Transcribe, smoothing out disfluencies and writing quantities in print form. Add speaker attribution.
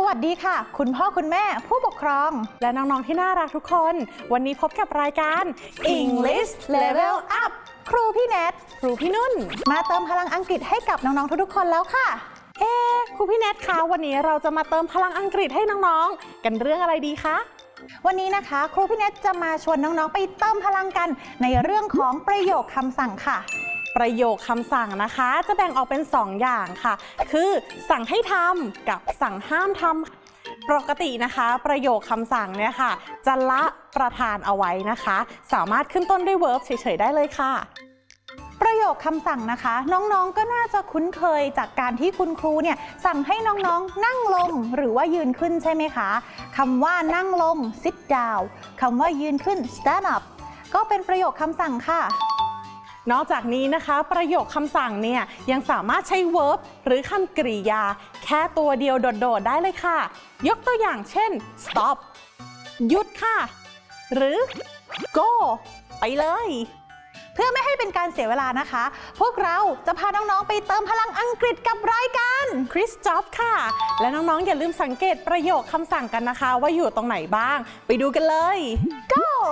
Speaker 1: วัสดีค่ะคุณพ่อคุณแม่ผู้ปกครอง
Speaker 2: และน้องๆที่น่ารักทุกคนวันนี้พบกับรายการ
Speaker 1: English Level Up ครูพี่แนท
Speaker 2: ครูพี่นุ่น
Speaker 1: มาเติมพลังอังกฤษให้กับน้องๆทุกๆคนแล้วค่ะ
Speaker 2: ครูพี่แนทคะวันนี้เราจะมาเติมพลังอังกฤษให้น้องๆกันเรื่องอะไรดีคะ
Speaker 1: วันนี้นะคะครูพี่แนทจะมาชวนน้องๆไปเติมพลังกันในเรื่องของประโยคคำสั่งค่ะ
Speaker 2: ประโยคคำสั่งนะคะจะแบ่งออกเป็น2อย่างค่ะคือสั่งให้ทำกับสั่งห้ามทำปกตินะคะประโยคคำสั่งเนี่ยค่ะจะละประธานเอาไว้นะคะสามารถขึ้นต้นด้วย verb เฉยๆได้เลยค่ะ
Speaker 1: ประโยคคำสั่งนะคะน้องๆก็น่าจะคุ้นเคยจากการที่คุณครูเนี่ยสั่งให้น้องๆนั่งลงหรือว่ายืนขึ้นใช่ไหมคะคำว่านั่งลง sit down คำว่ายืนขึ้น stand up ก็เป็นประโยคคำสั่งค่ะ
Speaker 2: นอกจากนี้นะคะประโยคคำสั่งเนี่ยยังสามารถใช้ verb หรือคำกริยาแค่ตัวเดียวโดดๆได้เลยค่ะยกตัวอย่างเช่น stop หยุดค่ะหรือ go ไปเลย
Speaker 1: เพื่อไม่ให้เป็นการเสียเวลานะคะพวกเราจะพาน้องๆไปเติมพลังอังกฤษกับรายการ
Speaker 2: Chris Job ค่ะและน้องๆอย่าลืมสังเกตประโยคคำสั่งกันนะคะว่าอยู่ตรงไหนบ้างไปดูกันเลย
Speaker 1: Go